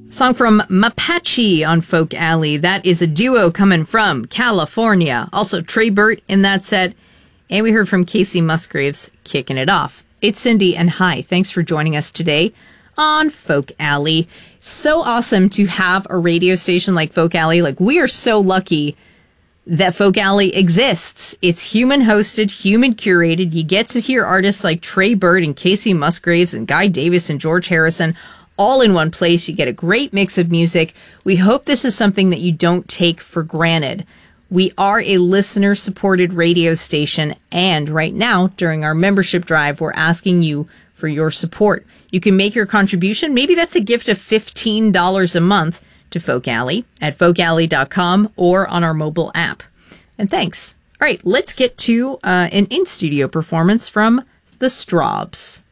Song from Mapache on Folk Alley. That is a duo coming from California. Also Trey Burt in that set. And we heard from Kacey Musgraves kicking it off. It's Cindy, and hi, thanks for joining us today on Folk Alley. So awesome to have a radio station like Folk Alley. Like, we are so lucky that Folk Alley exists. It's human hosted, human curated. You get to hear artists like Trey Burt and Kacey Musgraves and Guy Davis and George Harrison all in one place. You get a great mix of music. We hope this is something that you don't take for granted. We are a listener-supported radio station, and right now, during our membership drive, we're asking you for your support. You can make your contribution. Maybe that's a gift of $15 a month to Folk Alley at folkalley.com or on our mobile app. And thanks. All right, let's get to an in-studio performance from the Strawbs.